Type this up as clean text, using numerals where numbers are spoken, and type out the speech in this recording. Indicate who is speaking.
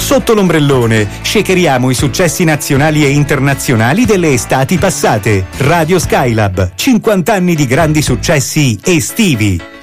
Speaker 1: Sotto l'ombrellone shakeriamo i successi nazionali e internazionali delle estati passate. Radio Skylab, 50 anni di grandi successi estivi.